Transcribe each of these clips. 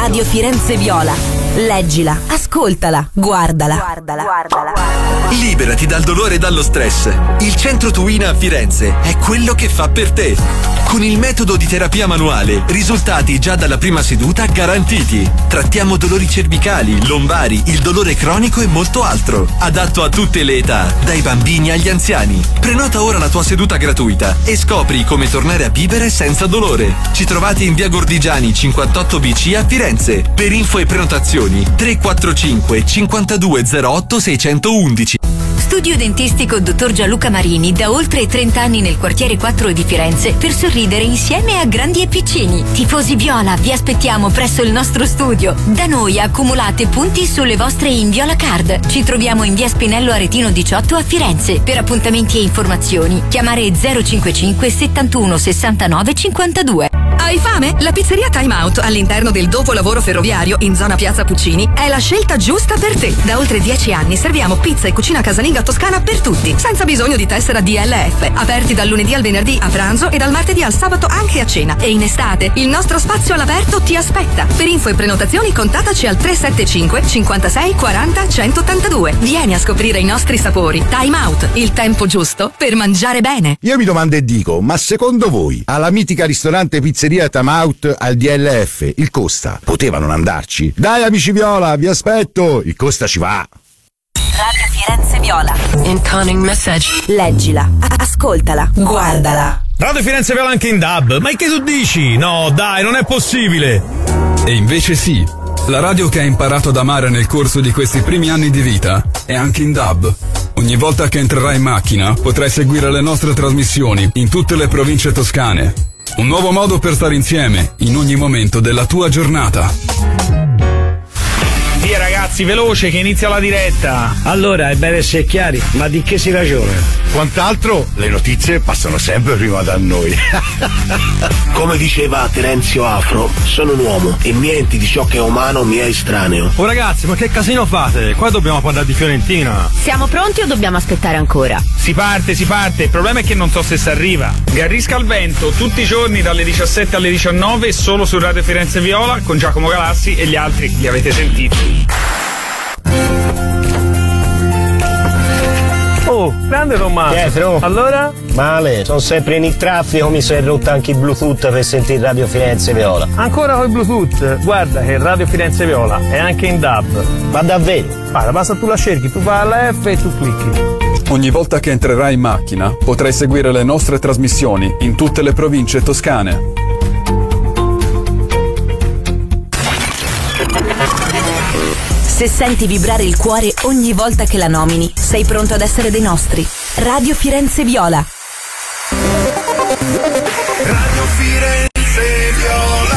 Radio Firenze Viola. Leggila, ascoltala, guardala. Liberati dal dolore e dallo stress. Il Centro Tuina a Firenze è quello che fa per te. Con il metodo di terapia manuale, risultati già dalla prima seduta garantiti. Trattiamo dolori cervicali, lombari, il dolore cronico e molto altro. Adatto a tutte le età, dai bambini agli anziani. Prenota ora la tua seduta gratuita e scopri come tornare a vivere senza dolore. Ci trovate in via Gordigiani 58BC a Firenze. Per info e prenotazioni 345 5208 611. Studio dentistico Dottor Gianluca Marini, da oltre 30 anni nel quartiere 4 di Firenze, per sorridere insieme a grandi e piccini. Tifosi viola, vi aspettiamo presso il nostro studio. Da noi accumulate punti sulle vostre Inviola Card. Ci troviamo in via Spinello Aretino 18 a Firenze. Per appuntamenti e informazioni chiamare 055 71 69 52. Hai fame? La pizzeria Time Out all'interno del dopolavoro ferroviario in zona Piazza Puccini è la scelta giusta per te. Da oltre 10 anni serviamo pizza e cucina casalinga toscana per tutti, senza bisogno di tessera DLF. Aperti dal lunedì al venerdì a pranzo e dal martedì al sabato anche a cena. E in estate il nostro spazio all'aperto ti aspetta. Per info e prenotazioni contattaci al 375 56 40 182. Vieni a scoprire i nostri sapori. Time Out, il tempo giusto per mangiare bene. Io mi domando e dico, ma secondo voi alla mitica ristorante pizzeria Time Out al DLF il Costa poteva non andarci? Dai amici viola, vi aspetto, il Costa ci va. Radio Firenze Viola. Incoming message. Leggila, ascoltala, guardala. Radio Firenze Viola anche in DAB. Ma che tu dici? No, dai, non è possibile. E invece sì. La radio che hai imparato ad amare nel corso di questi primi anni di vita è anche in DAB. Ogni volta che entrerai in macchina potrai seguire le nostre trasmissioni in tutte le province toscane. Un nuovo modo per stare insieme in ogni momento della tua giornata. Via ragazzi, veloce che inizia la diretta. Allora, è bene essere chiari, ma di che si ragiona? Quant'altro le notizie passano sempre prima da noi. Come diceva Terenzio Afro, sono un uomo e niente di ciò che è umano mi è estraneo. Oh ragazzi, ma che casino fate? Qua dobbiamo parlare di Fiorentina. Siamo pronti o dobbiamo aspettare ancora? Si parte. Il problema è che non so se si arriva. Garrisca al vento tutti i giorni dalle 17 alle 19 solo su Radio Firenze Viola con Giacomo Galassi e gli altri li avete sentiti. Oh, grande Tommaso. Pietro. Allora? Male, sono sempre in traffico, mi sono rotto anche il Bluetooth per sentire Radio Firenze Viola. Ancora con il Bluetooth? Guarda che Radio Firenze Viola è anche in DAB. Ma davvero? Guarda, basta tu la cerchi, tu vai alla F e tu clicchi. Ogni volta che entrerai in macchina potrai seguire le nostre trasmissioni in tutte le province toscane. Se senti vibrare il cuore ogni volta che la nomini, sei pronto ad essere dei nostri. Radio Firenze Viola. Radio Firenze Viola.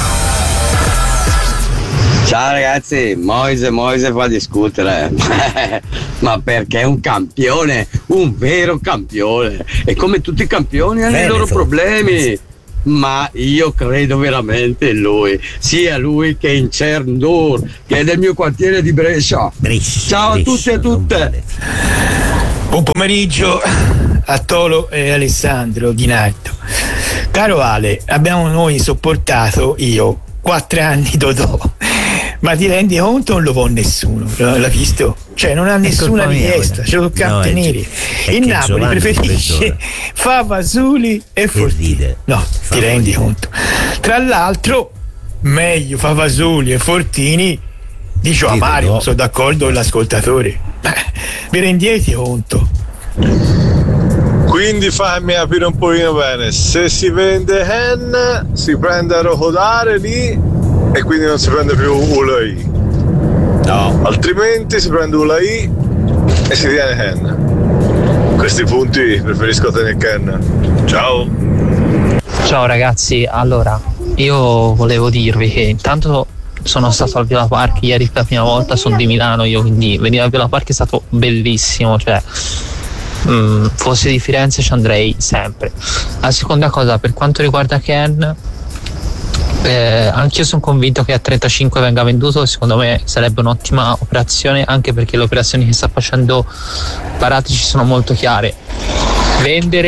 Ciao ragazzi, Moise fa discutere. Ma perché è un campione, un vero campione. E come tutti i campioni hanno i loro problemi. Ma io credo veramente in lui, sia lui che in Cerndur, che è del mio quartiere di Brescia. Ciao a tutti e a tutte. Buon pomeriggio a Tolo e Alessandro Di Nardo. Caro Ale, abbiamo noi sopportato, io, 4 anni Dodò, ma ti rendi conto? Non lo può nessuno, l'ha visto? Cioè non ha nessuna richiesta, ce lo tocca tenere. Il Napoli preferisce Favasuli e Fortini. No, ti rendi conto? Tra l'altro, meglio Favasuli e Fortini di Gio Mario, sono d'accordo con l'ascoltatore. Vi rendete conto? Quindi fammi capire un pochino bene, se si vende Hen si prende a rocodare lì e quindi non si prende più ULAI. No. Altrimenti si prende ULAI e si tiene Hen. Questi punti preferisco tenere Ken. Ciao. Ciao ragazzi, allora io volevo dirvi che intanto sono stato al Viola Park ieri per la prima volta, sono di Milano io, quindi venire al Viola Park è stato bellissimo, cioè fossi di Firenze ci andrei sempre. La seconda cosa, per quanto riguarda Ken, anch'io sono convinto che a 35 venga venduto, secondo me sarebbe un'ottima operazione, anche perché le operazioni che sta facendo Paratici sono molto chiare: vendere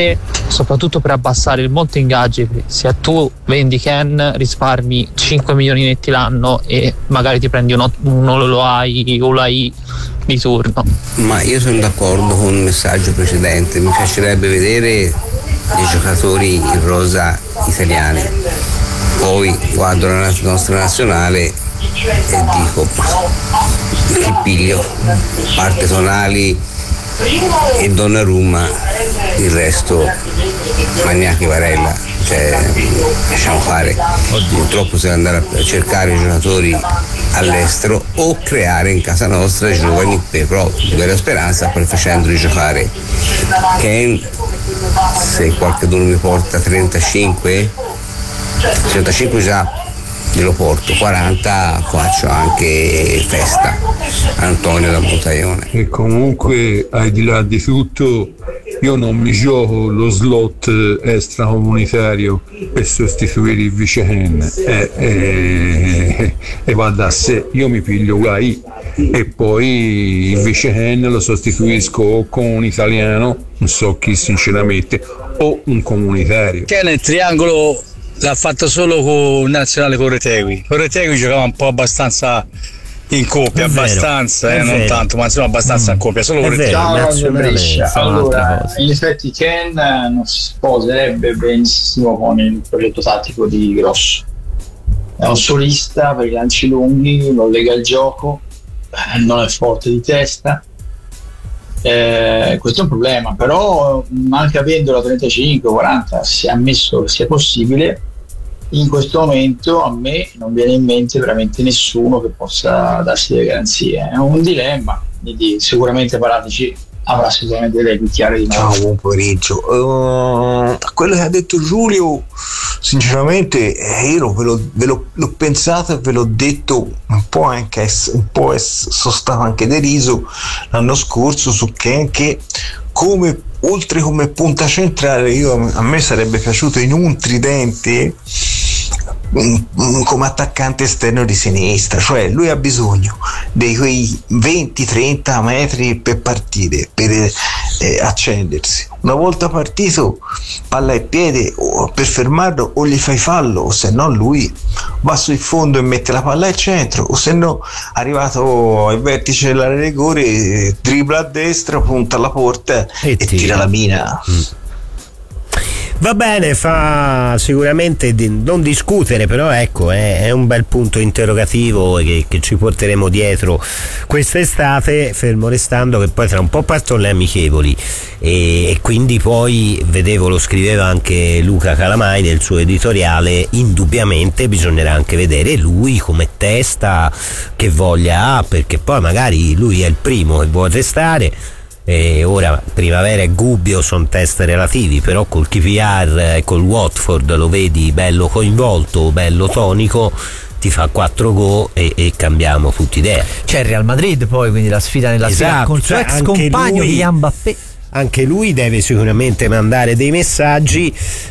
soprattutto per abbassare il monte ingaggi. Se tu vendi Ken risparmi 5 milioni netti l'anno e magari ti prendi un Olai di turno. Ma io sono d'accordo con il messaggio precedente, mi piacerebbe vedere i giocatori in rosa italiani, poi guardo la nostra nazionale e dico che piglio, parte Tonali e Donnarumma, il resto Magnacchi, Varella, cioè lasciamo fare. Purtroppo se andare a cercare i giocatori all'estero o creare in casa nostra giovani però vera speranza, poi facendoli giocare. Ken, se qualcuno mi porta 35 già glielo porto, 40 faccio anche festa. Antonio da Montaione. E comunque al di là di tutto io non mi gioco lo slot extracomunitario per sostituire il vice Ken e vado a sé, io mi piglio Ulai e poi il vice Ken lo sostituisco o con un italiano, non so chi sinceramente, o un comunitario. Ken il triangolo l'ha fatto solo con Nazionale con Retegui giocava un po' abbastanza in coppia, abbastanza, non tanto, ma insomma abbastanza in coppia, solo con Retegui. Allora, in effetti Ken non si sposerebbe benissimo con il progetto tattico di Grosso. È un solista per i lanci lunghi, non lega il gioco, non è forte di testa. Questo è un problema, però anche avendo la 35-40 si è ammesso che sia possibile. In questo momento a me non viene in mente veramente nessuno che possa darsi le garanzie. È un dilemma, quindi sicuramente Paratici avrà sicuramente delle più chiare di noi. Ciao, buon pomeriggio. Quello che ha detto Giulio, sinceramente io ve l'ho pensato e ve l'ho detto sono stato anche deriso l'anno scorso su Ken, che oltre come punta centrale a me sarebbe piaciuto in un tridente come attaccante esterno di sinistra, cioè lui ha bisogno di quei 20-30 metri per partire, per accendersi. Una volta partito, palla e piede, per fermarlo o gli fai fallo, o se no lui va sul fondo e mette la palla al centro, o se no arrivato al vertice dell'area di rigore dribbla a destra, punta alla porta e tira la mina. Va bene, fa sicuramente non discutere, però ecco, è un bel punto interrogativo che ci porteremo dietro quest'estate, fermo restando che poi tra un po' partono le amichevoli e quindi poi vedevo, lo scriveva anche Luca Calamai nel suo editoriale, indubbiamente bisognerà anche vedere lui come testa, che voglia ha, perché poi magari lui è il primo che vuole restare. Ora Primavera e Gubbio sono test relativi, però col KPR e col Watford lo vedi bello coinvolto, bello tonico, ti fa 4 gol e cambiamo tutti idea. C'è il Real Madrid poi, quindi la sfida nella sfida con il suo ex compagno Kylian Mbappé. Anche lui deve sicuramente mandare dei messaggi,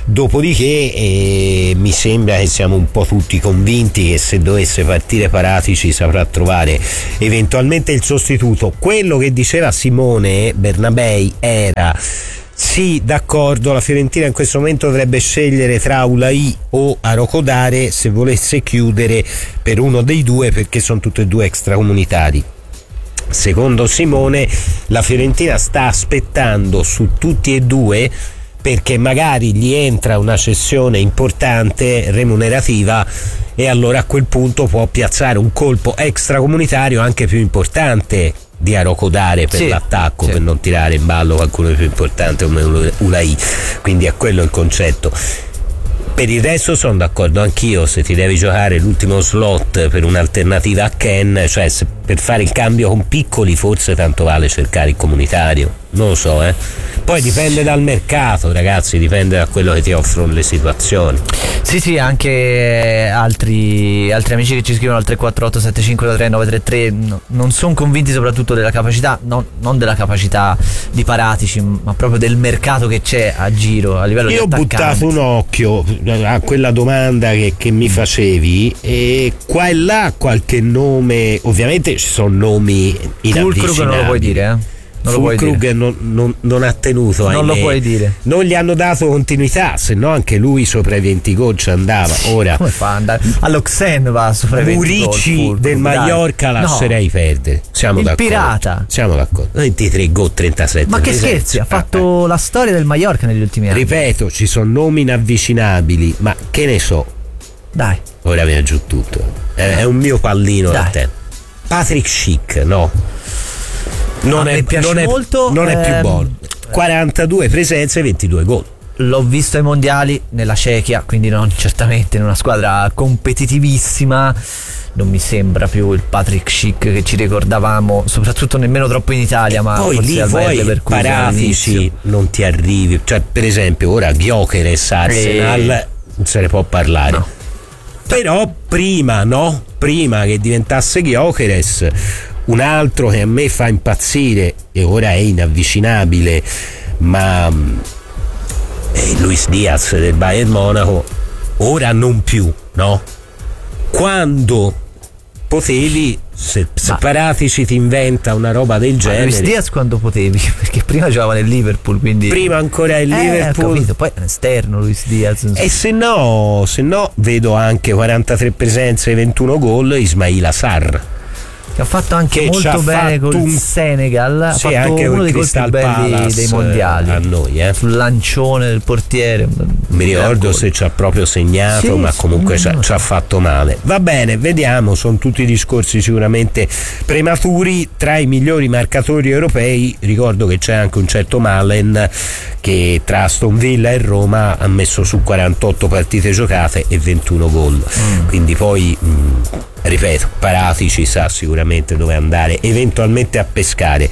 dopodiché mi sembra che siamo un po' tutti convinti che se dovesse partire Paratici saprà trovare eventualmente il sostituto. Quello che diceva Simone Bernabei era: sì, d'accordo, la Fiorentina in questo momento dovrebbe scegliere tra Ulai o Arocodare se volesse chiudere per uno dei due, perché sono tutti e due extracomunitari. Secondo Simone la Fiorentina sta aspettando su tutti e due, perché magari gli entra una cessione importante remunerativa e allora a quel punto può piazzare un colpo extracomunitario anche più importante di Arocodare per l'attacco, per non tirare in ballo qualcuno di più importante come Ulai, quindi è quello il concetto. Per il resto sono d'accordo anch'io, se ti devi giocare l'ultimo slot per un'alternativa a Ken, cioè per fare il cambio con piccoli forse tanto vale cercare il comunitario, non lo so, poi dipende dal mercato, ragazzi, dipende da quello che ti offrono le situazioni. Sì, anche altri amici che ci scrivono al 348 75 933 non sono convinti soprattutto della capacità, non della capacità di Paratici, ma proprio del mercato che c'è a giro a livello di attaccanti. Io ho buttato un occhio a quella domanda che mi facevi e qua e là qualche nome, ovviamente ci sono nomi inavvicinabili. Fulcro che non lo puoi dire, Fulkrug non ha tenuto, non lo puoi dire. Non gli hanno dato continuità, se no anche lui sopra i 20 gol ci andava. Ora come fa ad andare? All'Oxen va sopra i 20 gol. Murici del Mallorca lascerei perdere. Siamo il d'accordo. pirata. Siamo d'accordo. 23 gol, 37. Ma che scherzi, ha fatto la storia del Mallorca negli ultimi anni. Ripeto, ci sono nomi inavvicinabili, ma che ne so. Dai. Ora viene giù tutto. È un mio pallino da te. Patrick Schick, no. Non è più buono. 42 presenze, 22 gol. L'ho visto ai mondiali nella Cechia, quindi non certamente in una squadra competitivissima. Non mi sembra più il Patrick Schick che ci ricordavamo, soprattutto nemmeno troppo in Italia, ma poi forse lì al poi Paratici non ti arrivi. Cioè, per esempio, ora Gyökeres Arsenal non se ne può parlare. No. Però prima che diventasse Gyökeres, un altro che a me fa impazzire e ora è inavvicinabile, ma Luis Diaz del Bayern Monaco, ora non più, no? Quando potevi, se Paratici ti inventa una roba del genere. Luis Diaz quando potevi, perché prima giocava nel Liverpool, quindi prima ancora il Liverpool, capito, poi esterno Luis Diaz, insomma. E se no vedo anche 43 presenze e 21 gol Ismaila Sarr, che ha fatto anche molto bene col Senegal, ha fatto anche uno dei gol più belli dei mondiali a noi, sul lancione del portiere. Mi ricordo se ci ha proprio segnato, ma comunque ci ha fatto male. Va bene, vediamo, sono tutti discorsi sicuramente prematuri. Tra i migliori marcatori europei ricordo che c'è anche un certo Malen, che tra Aston Villa e Roma ha messo su 48 partite giocate e 21 gol. Quindi poi ripeto, Paratici sa sicuramente dove andare eventualmente a pescare.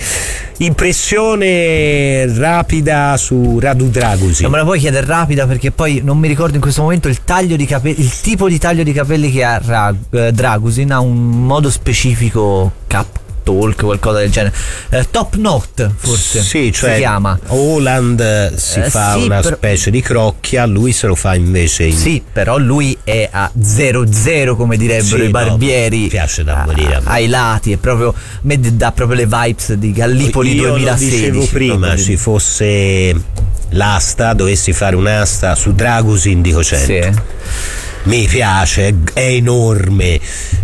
Impressione rapida su Radu Dragusin. Non me la puoi chiedere rapida, perché poi non mi ricordo in questo momento il taglio di capelli, il tipo di taglio di capelli che ha Dragusin. Ha un modo specifico, cap talk, qualcosa del genere, top knot forse sì, cioè si chiama. Holland si fa una specie di crocchia, lui se lo fa invece sì, però lui è a 0-0 come direbbero i barbieri, mi piace da morire ai lati, è proprio, a me dà proprio le vibes di Gallipoli 2016. Io dicevo prima, ci fosse l'asta, dovessi fare un'asta su Dragusin, dico 100. Sì. Mi piace, è enorme,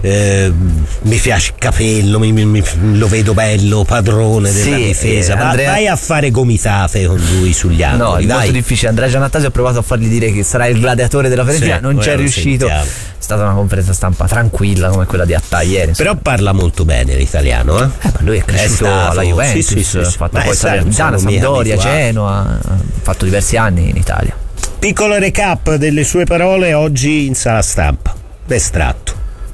mi piace il capello, lo vedo bello, padrone della difesa. Vai a fare gomitate con lui sugli angoli. No, è molto difficile. Andrea Giannattasio ha provato a farli dire che sarà il gladiatore della Fiorentina, non c'è riuscito. È stata una conferenza stampa tranquilla come quella di Attà ieri. Però parla molto bene l'italiano, ma lui è cresciuto alla Juventus, ha fatto poi Salernitana, Sampdoria, Genoa, ha fatto diversi anni in Italia. Piccolo recap delle sue parole oggi in sala stampa, l'estratto.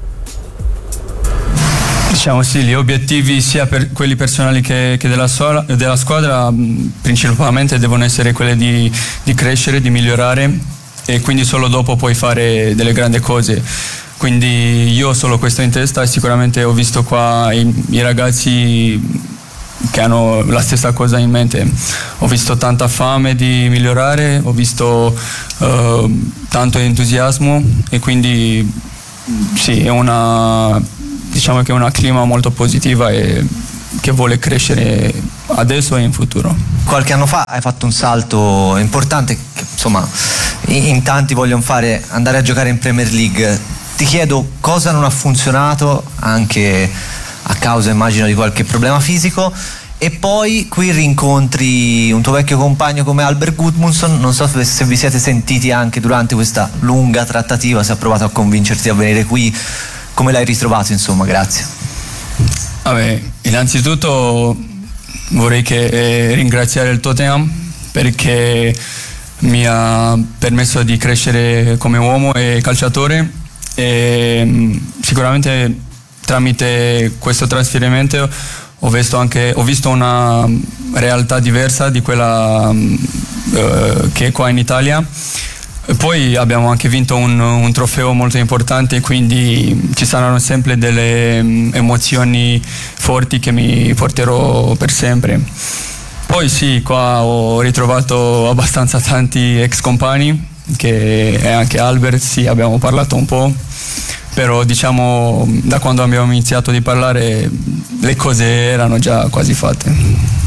Diciamo sì, gli obiettivi sia per quelli personali che della squadra principalmente devono essere quelli di crescere, di migliorare, e quindi solo dopo puoi fare delle grandi cose. Quindi io ho solo questo in testa e sicuramente ho visto qua i ragazzi che hanno la stessa cosa in mente. Ho visto tanta fame di migliorare, ho visto tanto entusiasmo, e quindi sì, diciamo che è una clima molto positiva e che vuole crescere adesso e in futuro. Qualche anno fa hai fatto un salto importante che insomma in tanti vogliono fare, andare a giocare in Premier League. Ti chiedo cosa non ha funzionato, anche a causa immagino di qualche problema fisico, e poi qui rincontri un tuo vecchio compagno come Albert Gudmundsson. Non so se vi siete sentiti anche durante questa lunga trattativa, se ha provato a convincerti a venire qui, come l'hai ritrovato insomma? Grazie. Vabbè, innanzitutto vorrei ringraziare il Tottenham perché mi ha permesso di crescere come uomo e calciatore, e sicuramente tramite questo trasferimento ho visto una realtà diversa di quella che è qua in Italia. E poi abbiamo anche vinto un trofeo molto importante, quindi ci saranno sempre delle emozioni forti che mi porterò per sempre. Poi sì, qua ho ritrovato abbastanza tanti ex compagni, che è anche Albert, sì, abbiamo parlato un po', però diciamo da quando abbiamo iniziato di parlare le cose erano già quasi fatte.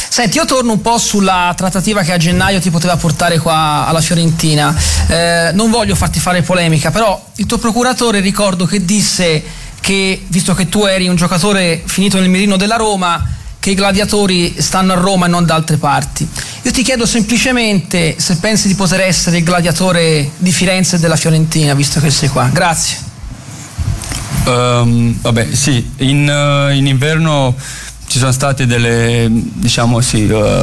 Senti, io torno un po' sulla trattativa che a gennaio ti poteva portare qua alla Fiorentina. Non voglio farti fare polemica, però il tuo procuratore ricordo che disse che, visto che tu eri un giocatore finito nel mirino della Roma, che i gladiatori stanno a Roma e non da altre parti. Io ti chiedo semplicemente se pensi di poter essere il gladiatore di Firenze e della Fiorentina, visto che sei qua. Grazie. Vabbè, sì, in inverno ci sono state delle, diciamo sì,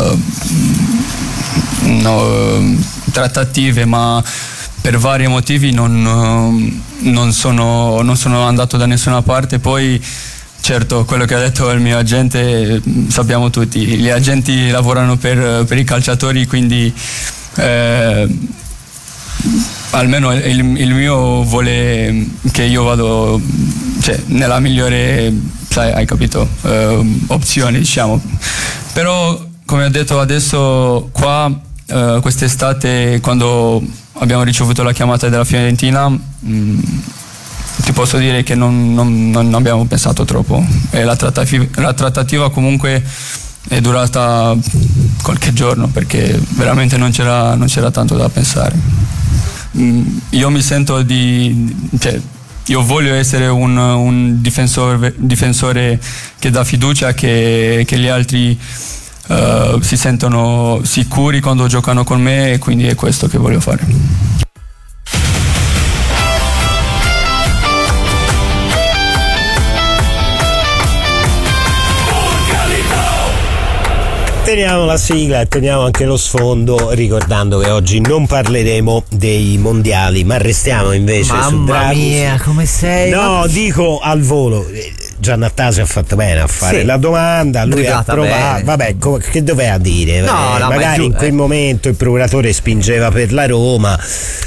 trattative, ma per vari motivi non sono andato da nessuna parte. Poi certo, quello che ha detto il mio agente, sappiamo tutti, gli agenti lavorano per i calciatori, quindi almeno il mio vuole che io vado, cioè, nella migliore, sai, hai capito, opzione, diciamo. Però come ho detto adesso qua, quest'estate, quando abbiamo ricevuto la chiamata della Fiorentina, ti posso dire che non abbiamo pensato troppo, e la trattativa comunque è durata qualche giorno, perché veramente non c'era tanto da pensare. Io mi sento io voglio essere un difensore che dà fiducia, che gli altri si sentono sicuri quando giocano con me, e quindi è questo che voglio fare. Teniamo la sigla e teniamo anche lo sfondo, ricordando che oggi non parleremo dei mondiali, ma restiamo invece su Dragusin. Mamma mia, come sei? No, dico al volo. Giannattasio ha fatto bene a fare la domanda, lui ha provato, vabbè, che doveva dire? Magari in quel momento il procuratore spingeva per la Roma.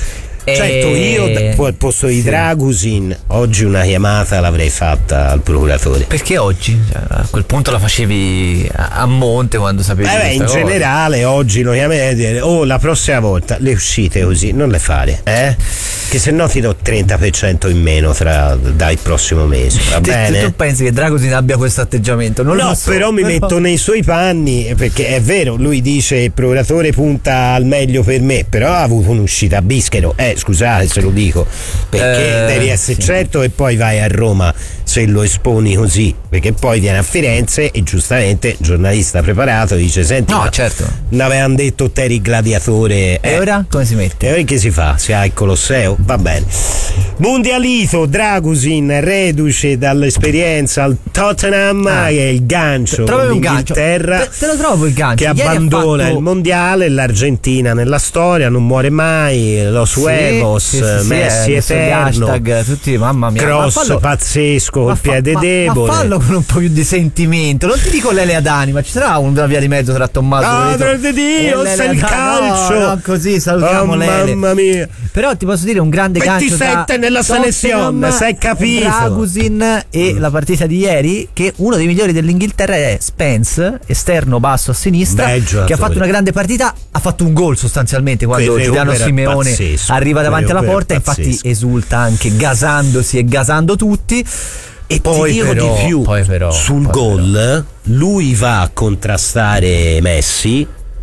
Certo, io al posto di Dragusin oggi una chiamata l'avrei fatta al procuratore. Perché oggi? Cioè, a quel punto la facevi a monte, quando sapevi in generale oggi lo chiami e dire: oh, la prossima volta le uscite così non le fare, che se no ti do 30% in meno dal prossimo mese, va bene? Tu pensi che Dragusin abbia questo atteggiamento? Non lo so, però mi metto nei suoi panni, perché è vero, lui dice il procuratore punta al meglio per me, però ha avuto un'uscita a Bischero, scusate se lo dico, perché devi essere certo, e poi vai a Roma se lo esponi così, perché poi viene a Firenze e giustamente giornalista preparato dice: senti, certo, ne avevano detto te eri gladiatore, e ora come si mette? E ora che si fa? Si ha il Colosseo? Va bene. Mondialito, Dragusin reduce dall'esperienza al Tottenham, che è il gancio dell'Inghilterra, te lo trovo il gancio, che abbandona il mondiale, l'Argentina nella storia non muore mai, lo Suevos, Messi eterno, hashtag, tutti, mamma mia, cross pazzesco col piede debole, ma fallo con un po' più di sentimento, non ti dico Lele Adani, ma ci sarà una via di mezzo tra Tommaso e Dio, sei il calcio, no, così salutiamo Lele, mamma mia. Però ti posso dire un grande 27 nella selezione, sei capito? Dragusin, e la partita di ieri, che uno dei migliori dell'Inghilterra è Spence, esterno basso a sinistra, che ha fatto una grande partita, ha fatto un gol sostanzialmente quando Giuliano Simeone arriva davanti alla porta, infatti esulta anche gasandosi e gasando tutti. E poi ti dico di più, sul gol lui va a contrastare Messi,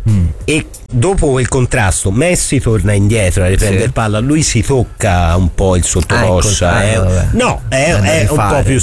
e dopo quel contrasto Messi torna indietro a riprendere palla, lui si tocca un po' il sottocoscia, è un po' più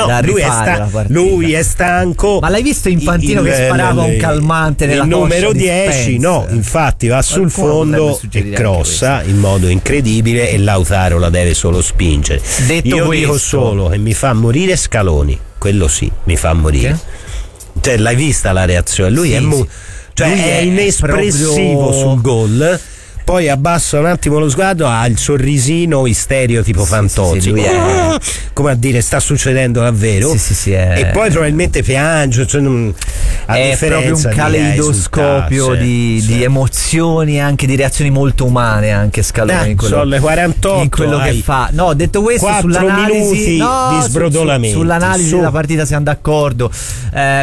lui è stanco. Ma l'hai visto Infantino che sparava un calmante nella il numero 10? No, infatti va sul fondo e crossa in modo incredibile, e Lautaro la deve solo spingere. Io dico solo che mi fa morire Scaloni, quello sì, mi fa morire. Cioè, l'hai vista la reazione? Lui è inespressivo sul gol, poi abbassa un attimo lo sguardo, ha il sorrisino isterico tipo Fantozzi, come a dire sta succedendo davvero, e poi probabilmente piange, cioè è proprio un caleidoscopio di emozioni, anche di reazioni molto umane, anche Scaloni sono le 48 in quello che fa. No, detto questo, 4 minuti di sbrodolamento sull'analisi della partita siamo d'accordo.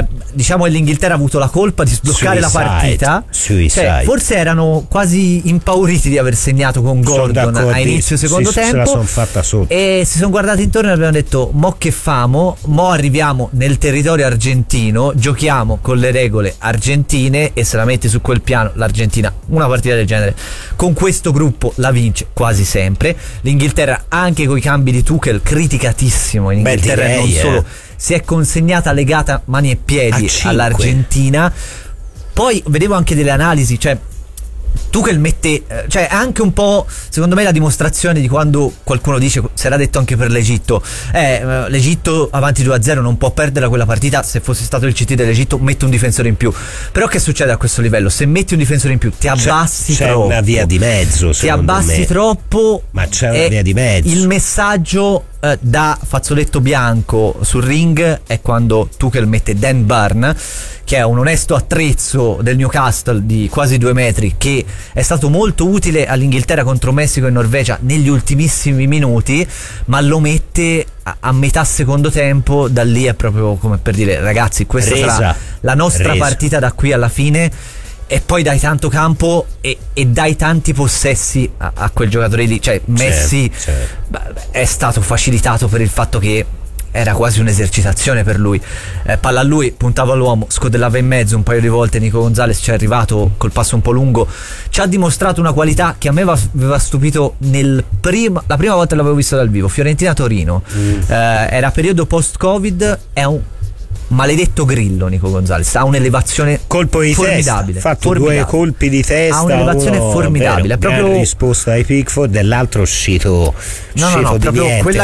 Diciamo che l'Inghilterra ha avuto la colpa di sbloccare la partita, forse erano quasi in impauriti di aver segnato con Gordon a inizio secondo tempo. Se la sono fatta sotto. E si sono guardati intorno e abbiamo detto: mo che famo? Mo arriviamo nel territorio argentino, giochiamo con le regole argentine e se la metti su quel piano l'Argentina una partita del genere con questo gruppo la vince quasi sempre. L'Inghilterra anche coi cambi di Tuchel criticatissimo in Inghilterra. Beh, direi, non solo si è consegnata legata mani e piedi all'Argentina. Poi vedevo anche delle analisi, cioè Tuchel mette, cioè è anche un po' secondo me la dimostrazione di quando qualcuno dice, si era detto anche per l'Egitto, l'Egitto avanti 2-0 non può perdere quella partita, se fosse stato il CT dell'Egitto mette un difensore in più. Però che succede a questo livello? Se metti un difensore in più ti abbassi c'è troppo, una via di mezzo, ti abbassi me. Troppo, ma c'è una via di mezzo. Il messaggio da fazzoletto bianco sul ring è quando Tuchel mette Dan Burn, che è un onesto attrezzo del Newcastle di quasi 2 metri, che è stato molto utile all'Inghilterra contro Messico e Norvegia negli ultimissimi minuti, ma lo mette a metà secondo tempo. Da lì è proprio come per dire: ragazzi, questa sarà la nostra partita da qui alla fine. E poi dai tanto campo e dai tanti possessi a quel giocatore lì. Cioè Messi è stato facilitato per il fatto che era quasi un'esercitazione per lui. Palla a lui, puntava all'uomo, scodellava in mezzo un paio di volte. Nico Gonzalez ci è arrivato col passo un po' lungo, ci ha dimostrato una qualità che a me aveva stupito la prima volta che l'avevo visto dal vivo, Fiorentina-Torino. Era periodo post-Covid, è un maledetto grillo Nico Gonzalez, ha un'elevazione colpo di formidabile, testa, fatto 2 colpi di testa, ha un'elevazione formidabile, è proprio risposta ai Pickford, e l'altro uscito di proprio niente, quella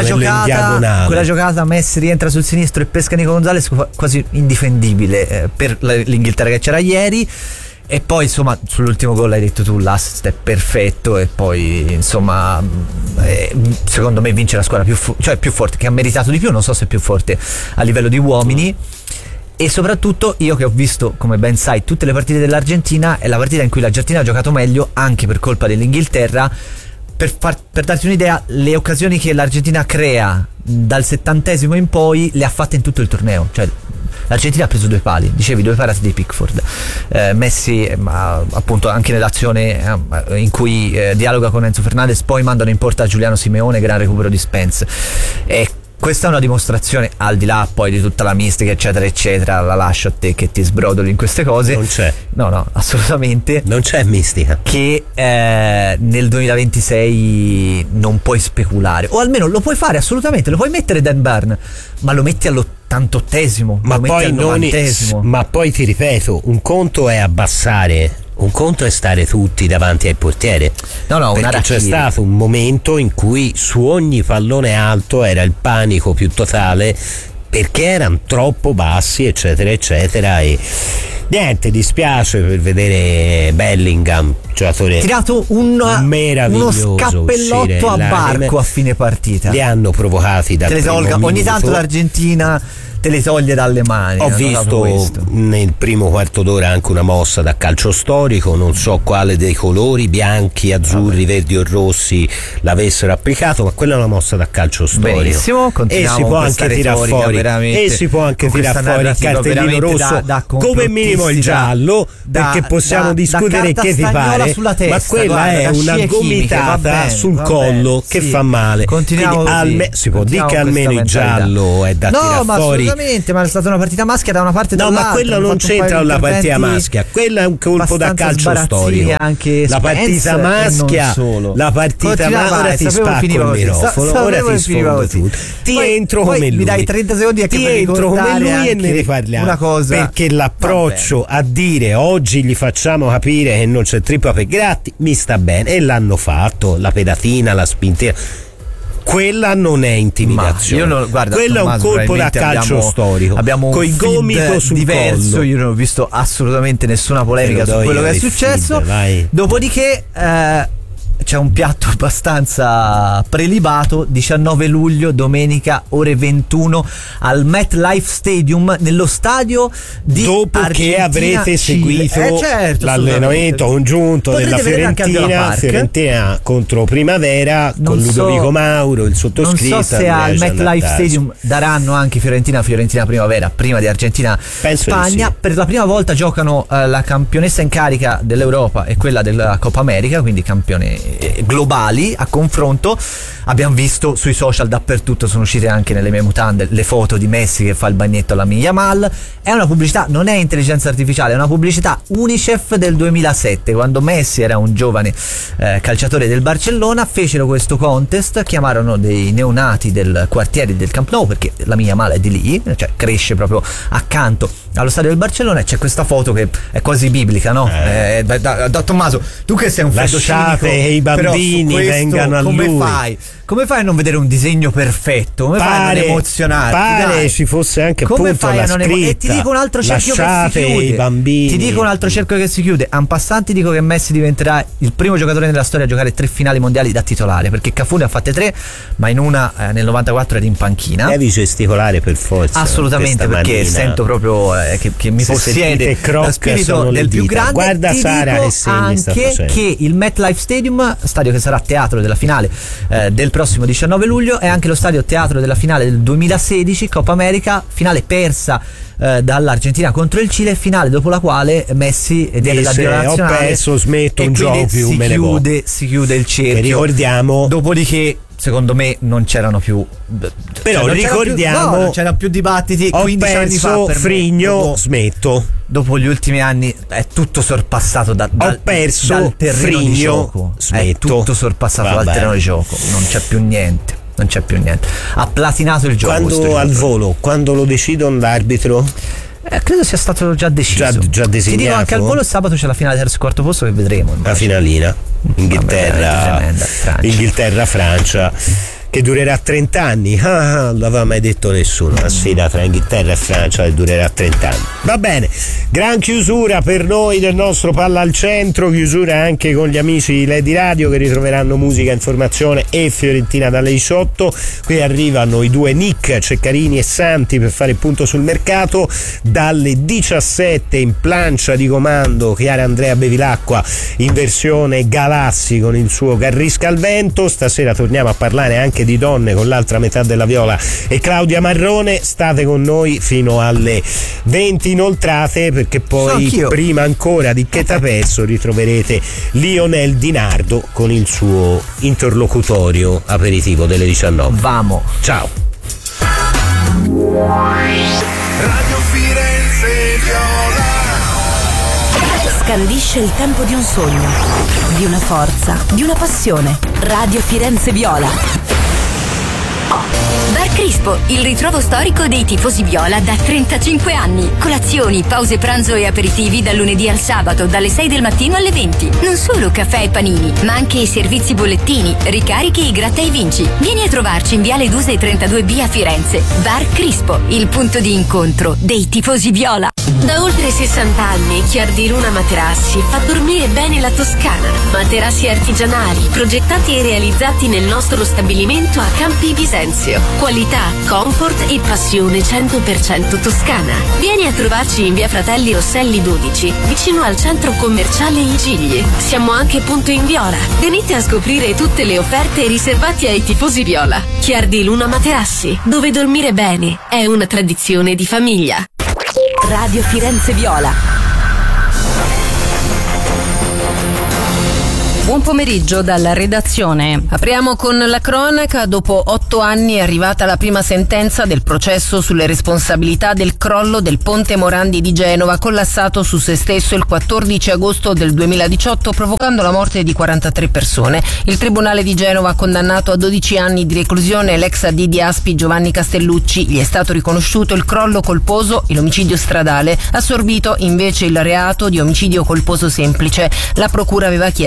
giocata Messi rientra sul sinistro e pesca Nico Gonzalez, quasi indifendibile per l'Inghilterra che c'era ieri. E poi insomma sull'ultimo gol hai detto tu, l'assist è perfetto, e poi insomma secondo me vince la squadra più forte, che ha meritato di più, non so se è più forte a livello di uomini. E soprattutto io che ho visto, come ben sai, tutte le partite dell'Argentina, è la partita in cui l'Argentina ha giocato meglio anche per colpa dell'Inghilterra. Per darti un'idea, le occasioni che l'Argentina crea dal 70° in poi le ha fatte in tutto il torneo. Cioè l'Argentina ha preso 2 pali, dicevi 2 parate di Pickford. Messi appunto anche nell'azione in cui dialoga con Enzo Fernandez, poi mandano in porta Giuliano Simeone, gran recupero di Spence. E questa è una dimostrazione, al di là poi di tutta la mistica eccetera eccetera, la lascio a te che ti sbrodoli in queste cose. Non c'è, no, assolutamente non c'è mistica, che nel 2026 non puoi speculare, o almeno lo puoi fare assolutamente, lo puoi mettere Dan Burn, ma lo metti all'88°, ma poi al 90°. Ma poi ti ripeto, un conto è abbassare, un conto è stare tutti davanti al portiere. Perché c'è stato un momento in cui su ogni pallone alto era il panico più totale, perché erano troppo bassi eccetera eccetera. E niente, dispiace per vedere Bellingham, giocatore tirato meraviglioso, uno scappellotto a barco a fine partita. Li hanno provocati da ogni tanto l'Argentina te le toglie dalle mani. Ho visto nel primo quarto d'ora anche una mossa da calcio storico, non so quale dei colori, bianchi, azzurri, verdi o rossi l'avessero applicato, ma quella è una mossa da calcio storico. Benissimo, e si può anche tirare fuori il cartellino rosso, come minimo il giallo, perché possiamo discutere che ti pare, ma quella è una gomitata sul collo che fa male. Si può dire che almeno il giallo è da tirare fuori. Ma è stata una partita maschia da una parte e dall'altra. Ma quello non c'entra la partita maschia, quella è un colpo da calcio storico. La partita maschia, ora ti spacco il microfono, ora ti sfondo tutto. Ti entro come lui. Mi dai 30 secondi a ti entro come lui e ne riparliamo. Una cosa. Perché l'approccio a dire oggi gli facciamo capire che non c'è trippa per Gratti mi sta bene, e l'hanno fatto, la pedatina, la spintina. Quella non è intimidazione, quello è un colpo da calcio storico. Abbiamo un gomito sul diverso collo. Io non ho visto assolutamente nessuna polemica su quello che è successo. Dopodiché c'è un piatto abbastanza prelibato. 19 luglio, domenica, ore 21 al MetLife Stadium, nello stadio di dopo Argentina, che avrete seguito certo, l'allenamento congiunto Potrete della Fiorentina contro Primavera, con Ludovico Mauro, il sottoscritto. Non so se al MetLife Stadium daranno anche Fiorentina Primavera prima di Argentina Spagna. Sì. Per la prima volta giocano la campionessa in carica dell'Europa e quella della Coppa America, quindi campioni globali a confronto. Abbiamo visto sui social dappertutto, sono uscite anche nelle mie mutande le foto di Messi che fa il bagnetto alla Yamal. È una pubblicità, non è intelligenza artificiale, è una pubblicità UNICEF del 2007, quando Messi era un giovane calciatore del Barcellona. Fecero questo contest, chiamarono dei neonati del quartiere del Camp Nou, perché la Yamal è di lì, cioè cresce proprio accanto allo stadio del Barcellona, e c'è questa foto che è quasi biblica, no? Da Tommaso, tu che sei un freddo cinico, che i bambini vengano a lui. Come fai a non vedere un disegno perfetto? Come fai a non emozionarti? Pare ci fosse anche come appunto fai la a scritta. E ti dico un altro cerchio che si chiude. I bambini. Ti dico un altro cerchio che si chiude. En passant ti dico che Messi diventerà il primo giocatore nella storia a giocare 3 finali mondiali da titolare, perché Cafù ne ha fatte 3, ma in una nel 94 era in panchina. Devi gesticolare per forza. Assolutamente, perché sento proprio che mi possiede lo spirito del più grande. Guarda ti Sara dico che segni anche che il MetLife Stadium, stadio che sarà teatro della finale del prossimo 19 luglio, è anche lo stadio teatro della finale del 2016 Coppa America, finale persa dall'Argentina contro il Cile, finale dopo la quale Messi viene da Dio nazionale, ho perso, smetto, un gioco più, si chiude il cerchio, che ricordiamo. Dopodiché secondo me non c'erano più, però ricordiamo, non c'erano più dibattiti. 15 anni fa per Frigno, smetto. Dopo gli ultimi anni è tutto sorpassato dal terreno Frigno, di gioco. Smetto. È tutto sorpassato dal terreno di gioco, non c'è più niente. Ha platinato il gioco. Quando al volo, quando lo decidono l'arbitro? Credo sia stato già deciso. Già designato. Ti dico anche al volo sabato c'è la finale terzo e quarto posto che vedremo. La finalina. Inghilterra-Francia, che durerà 30 anni. Non l'aveva mai detto nessuno. La sfida tra Inghilterra e Francia che durerà 30 anni. Va bene, gran chiusura per noi del nostro Palla al Centro, chiusura anche con gli amici di Lady Radio che ritroveranno musica, informazione e Fiorentina dalle 18. Qui arrivano i due Nick, Ceccarini e Santi per fare il punto sul mercato. Dalle 17 in plancia di comando Chiara Andrea Bevilacqua in versione Galassi con il suo Garrisca al vento. Stasera torniamo a parlare anche di donne con l'altra metà della Viola e Claudia Marrone. State con noi fino alle 20 inoltrate, perché poi prima ancora di Che t'ha perso ritroverete Lionel Di Nardo con il suo interlocutorio aperitivo delle 19. Vamo. Ciao. Radio Firenze Viola. Scandisce il tempo di un sogno, di una forza, di una passione. Radio Firenze Viola. Bar Crispo, il ritrovo storico dei tifosi viola da 35 anni. Colazioni, pause pranzo e aperitivi dal lunedì al sabato, dalle 6 del mattino alle 20. Non solo caffè e panini, ma anche i servizi bollettini, ricarichi e gratta e vinci. Vieni a trovarci in Viale Duse 32B a Firenze. Bar Crispo, il punto di incontro dei tifosi viola. Da oltre 60 anni Chiardi Luna Materassi fa dormire bene la Toscana. Materassi artigianali, progettati e realizzati nel nostro stabilimento a Campi Bisenzio. Qualità, comfort e passione 100% toscana. Vieni a trovarci in via Fratelli Rosselli 12, vicino al centro commerciale I Gigli. Siamo anche punto in Viola. Venite a scoprire tutte le offerte riservate ai tifosi viola. Chiardi Luna Materassi, dove dormire bene è una tradizione di famiglia. Radio Firenze Viola. Buon pomeriggio dalla redazione. Apriamo con la cronaca. Dopo 8 anni è arrivata la prima sentenza del processo sulle responsabilità del crollo del ponte Morandi di Genova, collassato su se stesso il 14 agosto del 2018, provocando la morte di 43 persone. Il Tribunale di Genova ha condannato a 12 anni di reclusione l'ex AD di Aspi Giovanni Castellucci. Gli è stato riconosciuto il crollo colposo e l'omicidio stradale, assorbito invece il reato di omicidio colposo semplice. La procura aveva chiesto 18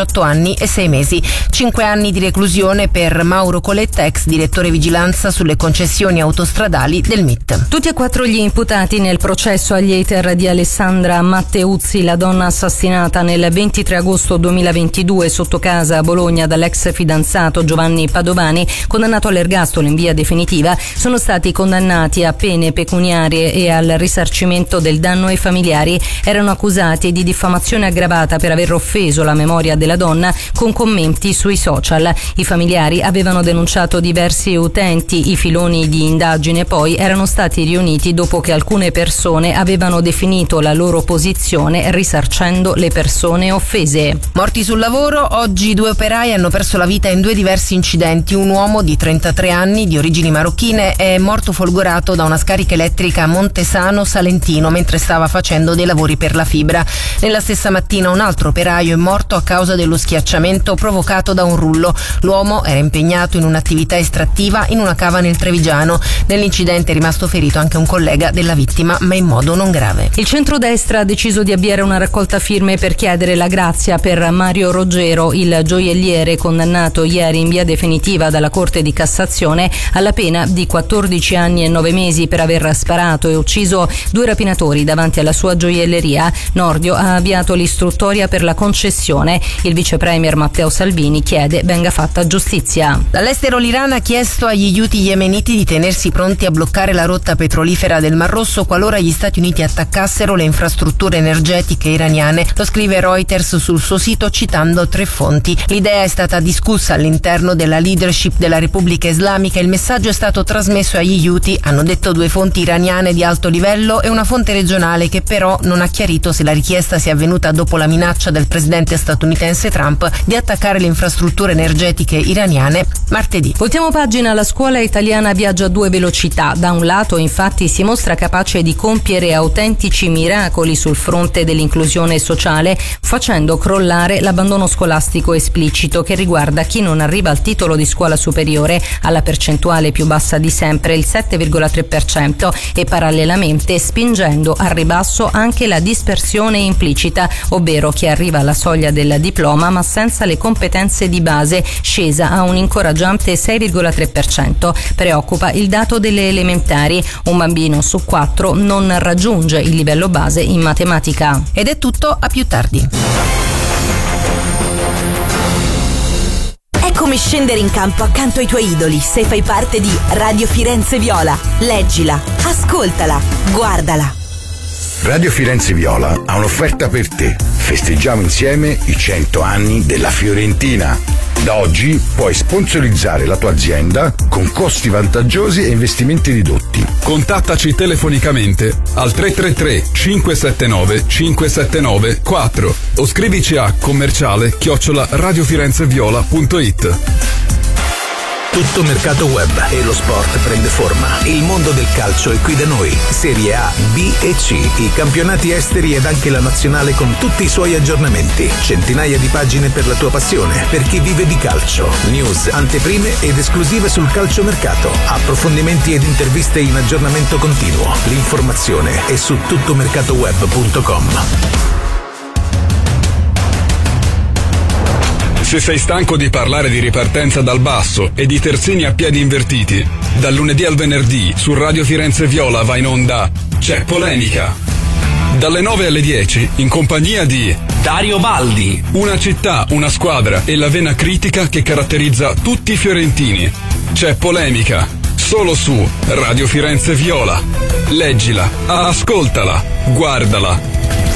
18 anni e 6 mesi. 5 anni di reclusione per Mauro Coletta, ex direttore vigilanza sulle concessioni autostradali del MIT. Tutti e 4 gli imputati nel processo agli hater di Alessandra Matteuzzi, la donna assassinata nel 23 agosto 2022 sotto casa a Bologna dall'ex fidanzato Giovanni Padovani, condannato all'ergastolo in via definitiva, sono stati condannati a pene pecuniarie e al risarcimento del danno ai familiari. Erano accusati di diffamazione aggravata per aver offeso la memoria della donna con commenti sui social. I familiari avevano denunciato diversi utenti. I filoni di indagine poi erano stati riuniti dopo che alcune persone avevano definito la loro posizione risarcendo le persone offese. Morti sul lavoro, oggi 2 operai hanno perso la vita in 2 diversi incidenti. Un uomo di 33 anni di origini marocchine è morto folgorato da una scarica elettrica a Montesano Salentino mentre stava facendo dei lavori per la fibra. Nella stessa mattina un altro operaio è morto a causa dello schiacciamento provocato da un rullo. L'uomo era impegnato in un'attività estrattiva in una cava nel Trevigiano. Nell'incidente è rimasto ferito anche un collega della vittima, ma in modo non grave. Il centrodestra ha deciso di avviare una raccolta firme per chiedere la grazia per Mario Roggero, il gioielliere condannato ieri in via definitiva dalla Corte di Cassazione alla pena di 14 anni e 9 mesi per aver sparato e ucciso 2 rapinatori davanti alla sua gioielleria. Nordio ha avviato l'istruttoria per la concessione. Il vice premier Matteo Salvini chiede venga fatta giustizia. Dall'estero l'Iran ha chiesto agli Houthi yemeniti di tenersi pronti a bloccare la rotta petrolifera del Mar Rosso qualora gli Stati Uniti attaccassero le infrastrutture energetiche iraniane. Lo scrive Reuters sul suo sito citando 3 fonti. L'idea è stata discussa all'interno della leadership della Repubblica Islamica. Il messaggio è stato trasmesso agli Houthi, hanno detto 2 fonti iraniane di alto livello e una fonte regionale che però non ha chiarito se la richiesta sia avvenuta dopo la minaccia del presidente statunitense Trump di attaccare le infrastrutture energetiche iraniane martedì. Voltiamo pagina. La scuola italiana viaggia a 2 velocità. Da un lato infatti si mostra capace di compiere autentici miracoli sul fronte dell'inclusione sociale, facendo crollare l'abbandono scolastico esplicito che riguarda chi non arriva al titolo di scuola superiore, alla percentuale più bassa di sempre, il 7,3%, e parallelamente spingendo al ribasso anche la dispersione implicita, ovvero chi arriva alla soglia del diploma ma senza le competenze di base, scesa a un incoraggiante 6,3%. Preoccupa il dato delle elementari. Un bambino su 4 non raggiunge il livello base in matematica. Ed è tutto, a più tardi. È come scendere in campo accanto ai tuoi idoli se fai parte di Radio Firenze Viola. Leggila, ascoltala, guardala. Radio Firenze Viola ha un'offerta per te. Festeggiamo insieme i 100 anni della Fiorentina. Da oggi puoi sponsorizzare la tua azienda con costi vantaggiosi e investimenti ridotti. Contattaci telefonicamente al 333 579 579 4 o scrivici a commerciale@radiofirenzeviola.it. Tutto mercato web e lo sport prende forma. Il mondo del calcio è qui da noi. Serie A, B e C, i campionati esteri ed anche la nazionale con tutti i suoi aggiornamenti. Centinaia di pagine per la tua passione, per chi vive di calcio. News, anteprime ed esclusive sul calciomercato. Approfondimenti ed interviste in aggiornamento continuo. L'informazione è su tuttomercatoweb.com. Se sei stanco di parlare di ripartenza dal basso e di terzini a piedi invertiti, dal lunedì al venerdì su Radio Firenze Viola va in onda C'è Polemica. Dalle 9 alle 10 in compagnia di Dario Baldi. Una città, una squadra e la vena critica che caratterizza tutti i fiorentini. C'è Polemica. Solo su Radio Firenze Viola. Leggila, ascoltala, guardala.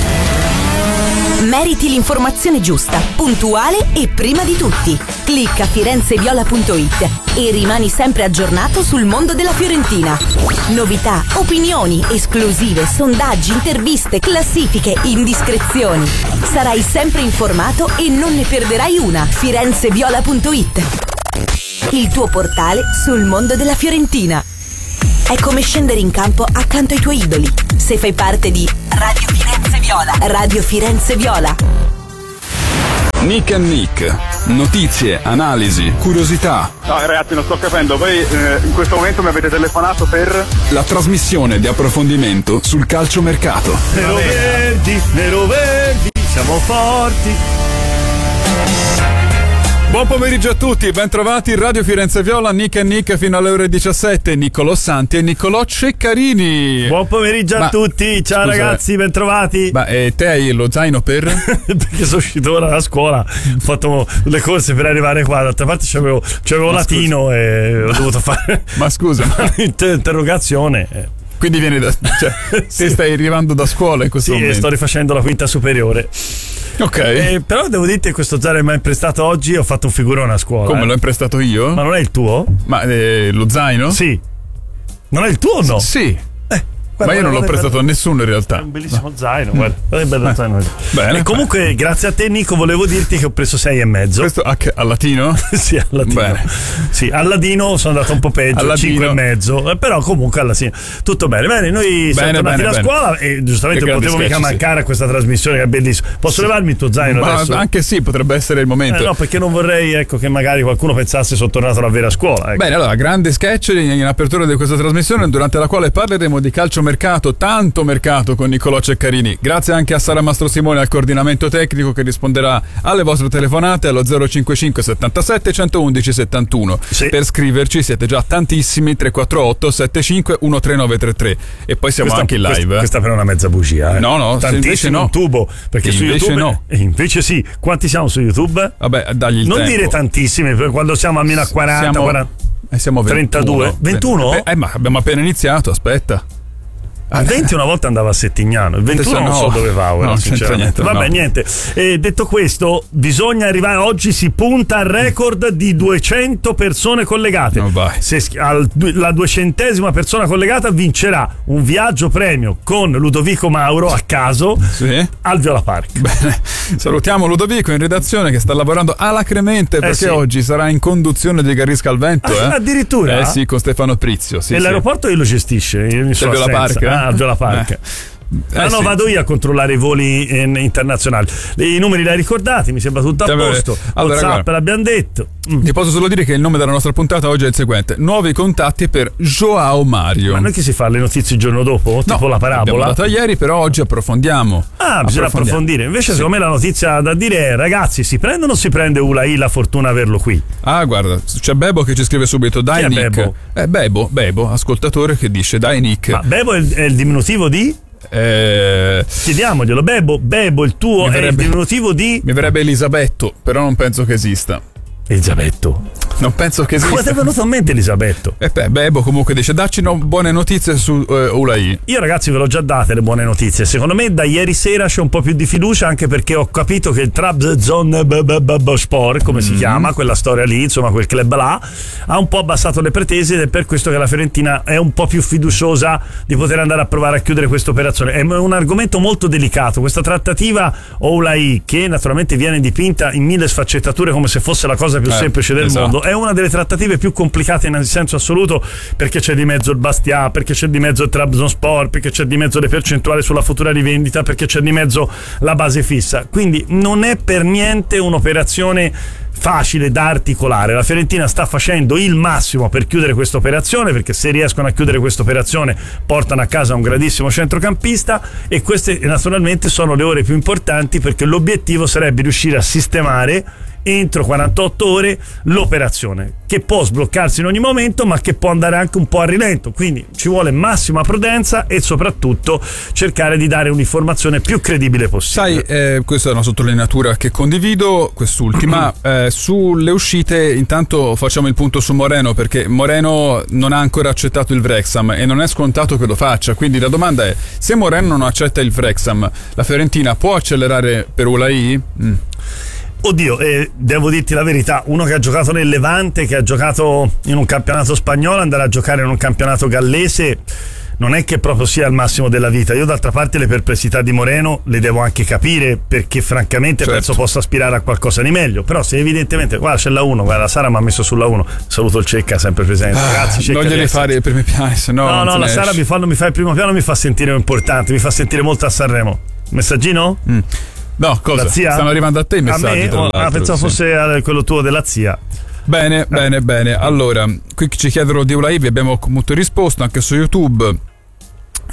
Meriti l'informazione giusta, puntuale e prima di tutti. Clicca firenzeviola.it e rimani sempre aggiornato sul mondo della Fiorentina. Novità, opinioni, esclusive, sondaggi, interviste, classifiche, indiscrezioni. Sarai sempre informato e non ne perderai una. firenzeviola.it, il tuo portale sul mondo della Fiorentina. È come scendere in campo accanto ai tuoi idoli. Se fai parte di Radio Firenze Viola. Radio Firenze Viola. Nick and Nick. Notizie, analisi, curiosità. No ragazzi, non sto capendo. Voi in questo momento mi avete telefonato per... La trasmissione di approfondimento sul calciomercato. Nero verdi, siamo forti. Buon pomeriggio a tutti, ben trovati in Radio Firenze Viola, Nick e Nick fino alle ore 17, Niccolò Santi e Niccolò Ceccarini. Buon pomeriggio a tutti, ciao ragazzi, ben trovati. Ma te hai lo zaino per? Perché sono uscito ora da scuola, ho fatto le corse per arrivare qua, d'altra parte c'avevo latino e ho dovuto fare ma scusa, interrogazione. Quindi vieni te stai arrivando da scuola in questo momento? Sì, sto rifacendo la quinta superiore. Ok. Però devo dirti che questo zaino mi ha imprestato oggi, ho fatto un figurone a scuola. Come l'ho imprestato io? Ma non è il tuo? Ma lo zaino? Sì. Non è il tuo o no? Sì. Ma io non l'ho prestato a nessuno in realtà. È un bellissimo zaino, guarda. È bello zaino. Bene. E comunque, grazie a te, Nico, volevo dirti che ho preso 6,5. Questo al latino? Sì, al latino. Bene. Sì, al ladino sono andato un po' peggio, 5,5. Però comunque alla fine tutto bene. Bene, noi siamo tornati da scuola e giustamente non potevo mica mancare a questa trasmissione che è bellissima. Posso levarmi il tuo zaino adesso? Anche sì, potrebbe essere il momento. No, perché non vorrei che magari qualcuno pensasse sono tornato alla vera scuola. Bene, allora, grande sketch in apertura di questa trasmissione, durante la quale parleremo di calciomercato, tanto mercato con Niccolò Ceccarini. Grazie anche a Sara Mastrosimone al coordinamento tecnico che risponderà alle vostre telefonate allo 055 77 111 71. Sì. Per scriverci siete già tantissimi, 348 75 13933 e poi siamo anche in live. Questa però è una mezza bugia. No, tantissimo no. Un tubo, perché su invece YouTube no. Invece sì. Quanti siamo su YouTube? Vabbè, dagli il non tempo. Dire tantissimi, perché quando siamo almeno a 40 siamo 32 21? Ma abbiamo appena iniziato, aspetta. Il 20 una volta andava a Settignano, il 21 non so dove va ora, sinceramente. Vabbè, niente. Detto questo, bisogna arrivare. Oggi si punta al record di 200 persone collegate. Se la 200ª persona collegata vincerà un viaggio premio con Ludovico Mauro a caso al Viola Park. Bene. Salutiamo Ludovico in redazione che sta lavorando alacremente perché oggi sarà in conduzione di Garrisca al Vento. Addirittura? Sì, con Stefano Prizio. E l'aeroporto io lo gestisce in sua Viola Park? Al Viola Park. No, vado io a controllare i voli internazionali. I numeri li hai ricordati, mi sembra tutto a posto. Allora, WhatsApp l'abbiamo detto. Ti posso solo dire che il nome della nostra puntata oggi è il seguente: nuovi contatti per Joao Mario. Ma non è che si fa le notizie il giorno dopo? Tipo la parabola? L'abbiamo data ieri, però oggi approfondiamo. Bisogna approfondire. Invece secondo me la notizia da dire è: ragazzi, si prende o non si prende Ulai, la fortuna averlo qui? Guarda, c'è Bebo che ci scrive subito: dai Nick. Bebo, ascoltatore che dice: dai Nick. Ma Bebo è il diminutivo di? Chiediamoglielo. Bebo, il tuo è il diminutivo di? Mi verrebbe Elisabetto, però non penso che esista. Elisabetto? Non penso che esista. Come ti è venuto in mente Elisabetto? Bebo comunque dice: dacci buone notizie su Ulai. Io ragazzi ve l'ho già date le buone notizie. Secondo me da ieri sera c'è un po' più di fiducia, anche perché ho capito che il Trabzonspor, come si chiama, quella storia lì, insomma quel club là, ha un po' abbassato le pretese ed è per questo che la Fiorentina è un po' più fiduciosa di poter andare a provare a chiudere questa operazione. È un argomento molto delicato, questa trattativa Ulai, che naturalmente viene dipinta in mille sfaccettature come se fosse la cosa più semplice del mondo, è una delle trattative più complicate nel senso assoluto, perché c'è di mezzo il Bastia, perché c'è di mezzo il Trabzonspor, perché c'è di mezzo le percentuali sulla futura rivendita, perché c'è di mezzo la base fissa, quindi non è per niente un'operazione facile da articolare. La Fiorentina sta facendo il massimo per chiudere questa operazione, perché se riescono a chiudere questa operazione portano a casa un gradissimo centrocampista, e queste naturalmente sono le ore più importanti, perché l'obiettivo sarebbe riuscire a sistemare entro 48 ore l'operazione, che può sbloccarsi in ogni momento ma che può andare anche un po' a rilento, quindi ci vuole massima prudenza e soprattutto cercare di dare un'informazione più credibile possibile. Sai, questa è una sottolineatura che condivido, quest'ultima. Sulle uscite intanto facciamo il punto su Moreno, perché Moreno non ha ancora accettato il Wrexham e non è scontato che lo faccia, quindi la domanda è: se Moreno non accetta il Wrexham, la Fiorentina può accelerare per Ulai? Oddio, devo dirti la verità, uno che ha giocato nel Levante, che ha giocato in un campionato spagnolo, andare a giocare in un campionato gallese non è che proprio sia il massimo della vita. Io d'altra parte le perplessità di Moreno le devo anche capire, perché francamente penso possa aspirare a qualcosa di meglio, però se evidentemente, guarda c'è la 1, guarda la Sara mi ha messo sulla 1, saluto il Cecca sempre presente, ragazzi. Cecca, non glieli fare i primi piani, se no no, la Sara mi fa il primo piano, mi fa sentire importante, mi fa sentire molto a Sanremo. Messaggino? No, cosa? Zia? Stanno arrivando a te i messaggi. A me? Pensavo fosse quello tuo della zia. Bene. Allora, qui ci chiedono di Ulai, vi abbiamo comunque risposto anche su YouTube.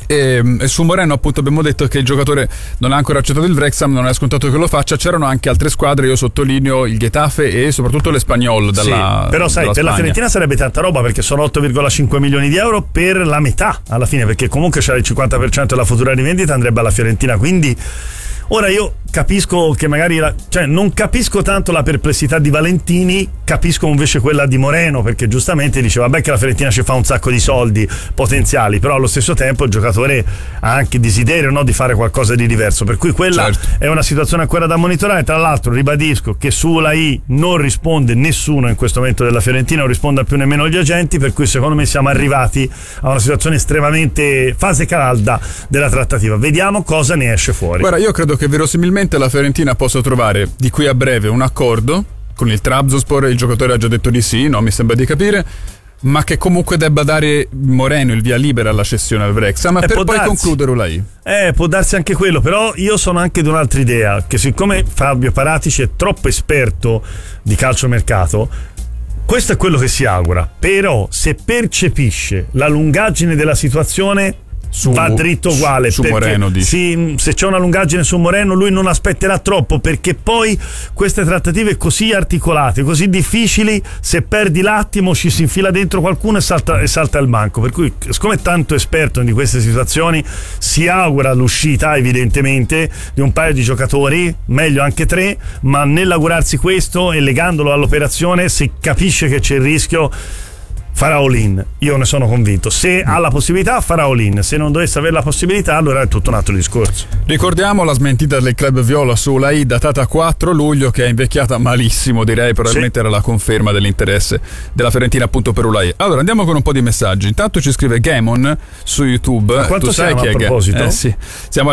E su Moreno appunto abbiamo detto che il giocatore non ha ancora accettato il Wrexham, non è scontato che lo faccia. C'erano anche altre squadre, io sottolineo il Getafe e soprattutto l'Espanyol dalla, però sai, per la Fiorentina sarebbe tanta roba, perché sono 8,5 milioni di euro per la metà alla fine, perché comunque c'è il 50% della futura rivendita andrebbe alla Fiorentina, quindi ora io capisco che magari non capisco tanto la perplessità di Valentini, capisco invece quella di Moreno, perché giustamente dice vabbè che la Fiorentina ci fa un sacco di soldi potenziali, però allo stesso tempo il giocatore ha anche desiderio, no, di fare qualcosa di diverso, per cui quella è una situazione ancora da monitorare. Tra l'altro ribadisco che su Ulai non risponde nessuno in questo momento della Fiorentina, non risponde più nemmeno gli agenti, per cui secondo me siamo arrivati a una situazione estremamente fase calda della trattativa. Vediamo cosa ne esce fuori. Guarda, io credo che verosimilmente la Fiorentina possa trovare di qui a breve un accordo con il Trabzonspor, il giocatore ha già detto di sì, no, mi sembra di capire, ma che comunque debba dare Moreno il via libera alla cessione al Wrexham per poi concludere Ulai. Può darsi anche quello, però io sono anche di un'altra idea, che siccome Fabio Paratici è troppo esperto di calciomercato, questo è quello che si augura, però se percepisce la lungaggine della situazione va dritto uguale su Moreno, sì, se c'è una lungaggine su Moreno lui non aspetterà troppo, perché poi queste trattative così articolate, così difficili, se perdi l'attimo ci si infila dentro qualcuno e salta il banco, per cui siccome è tanto esperto di queste situazioni si augura l'uscita evidentemente di un paio di giocatori, meglio anche 3, ma nell'augurarsi questo e legandolo all'operazione, se capisce che c'è il rischio farà all-in, io ne sono convinto. Se ha la possibilità farà all-in, se non dovesse avere la possibilità allora è tutto un altro discorso. Ricordiamo la smentita del club viola su Ulai datata 4 luglio, che è invecchiata malissimo, direi, probabilmente era la conferma dell'interesse della Fiorentina appunto per Ulai. Allora andiamo con un po' di messaggi. Intanto ci scrive Gamon su YouTube. Ma quanto tu sai siamo chi a è proposito? Sì, siamo a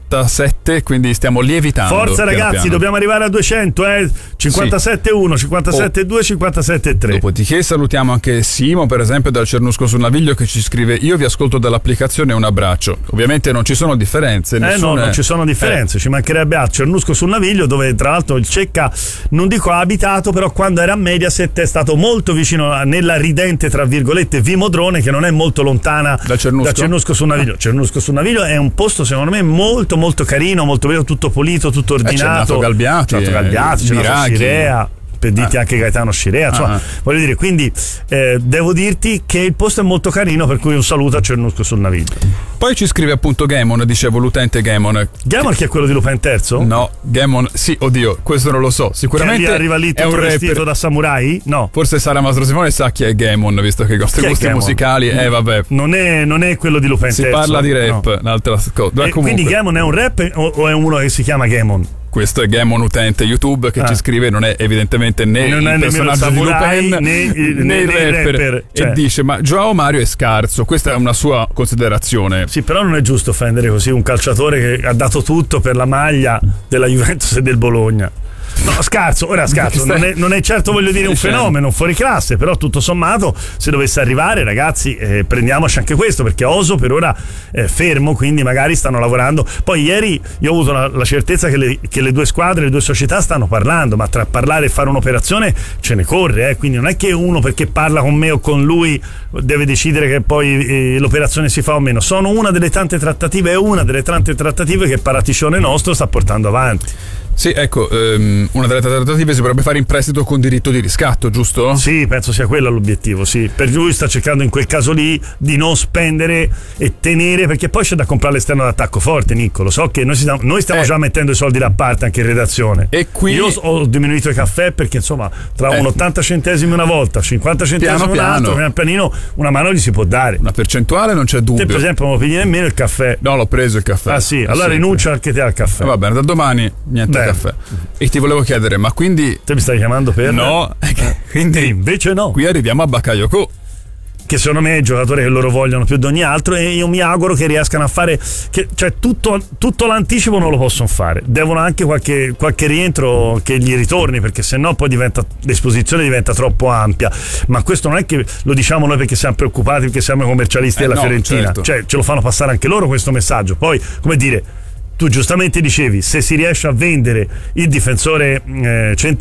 57, quindi stiamo lievitando. Forza ragazzi, piano. dobbiamo arrivare a 200, 57,1, 57,2, 57,3. Dopodiché salutiamo anche Simo, per esempio, dal Cernusco sul Naviglio, che ci scrive: io vi ascolto dall'applicazione, un abbraccio. Ovviamente non ci sono differenze, no, non ci sono differenze, ci mancherebbe a Cernusco sul Naviglio, dove tra l'altro il Cecca non dico ha abitato, però quando era a Mediaset è stato molto vicino nella ridente tra virgolette Vimodrone, che non è molto lontana da Cernusco sul Naviglio. Cernusco sul Naviglio è un posto secondo me molto molto carino, molto bello, tutto pulito, tutto ordinato. C'è nato Galbiati, c'è nato Scirea, per dirti anche Gaetano Scirea, insomma, voglio dire, quindi devo dirti che il posto è molto carino, per cui un saluto a Cernusco sul Naviglio. Poi ci scrive appunto Gamon, dicevo l'utente Gamon che è quello di Lupin Terzo? No, Gamon, sì, oddio, questo non lo so, sicuramente che arriva lì tutto vestito da samurai? No, forse Sara Mastro Simone sa chi è Gamon, visto che i nostri gusti musicali vabbè, non è quello di Lupin Terzo, si parla di rap, un'altra cosa. Quindi Gamon è un rap o è uno che si chiama Gamon? Questo è Gamon utente YouTube che ci scrive, non è evidentemente né il personaggio di Lupin né il rapper. Cioè. E dice: ma Joao Mario è scarso. Questa è una sua considerazione. Sì, però non è giusto offendere così un calciatore che ha dato tutto per la maglia della Juventus e del Bologna. No, scarso, non è certo, voglio dire, un fenomeno fuori classe, però tutto sommato se dovesse arrivare, ragazzi, prendiamoci anche questo, perché Oso per ora è fermo, quindi magari stanno lavorando. Poi ieri io ho avuto la certezza che le due squadre, le due società stanno parlando, ma tra parlare e fare un'operazione ce ne corre, quindi non è che uno perché parla con me o con lui deve decidere che poi l'operazione si fa o meno. Sono una delle tante trattative, è una delle tante trattative che Paraticione nostro sta portando avanti. Sì, ecco, una delle trattative si potrebbe fare in prestito con diritto di riscatto, giusto? Sì, penso sia quello l'obiettivo, sì. Per lui sta cercando in quel caso lì di non spendere e tenere, perché poi c'è da comprare l'esterno d'attacco forte, Nicco. Lo so che noi stiamo già mettendo i soldi da parte anche in redazione. E qui io ho diminuito i caffè perché insomma tra un 80 centesimi una volta, 50 centesimi un altro, pian pianino una mano gli si può dare. Una percentuale non c'è dubbio. Te per esempio non lo pigli nemmeno il caffè. No, l'ho preso il caffè. Ah sì, allora rinuncia anche te al caffè. Va bene, da domani niente caffè. E ti volevo chiedere, ma quindi te mi stai chiamando per? No, quindi invece no. Qui arriviamo a Bakayoko, che secondo me è il giocatore che loro vogliono più di ogni altro, e io mi auguro che riescano a fare cioè tutto l'anticipo non lo possono fare, devono anche qualche rientro che gli ritorni, perché sennò poi l'esposizione diventa troppo ampia. Ma questo non è che lo diciamo noi perché siamo preoccupati, perché siamo commercialisti della Fiorentina, certo. Cioè ce lo fanno passare anche loro questo messaggio. Poi, come dire, tu giustamente dicevi, se si riesce a vendere il difensore centrale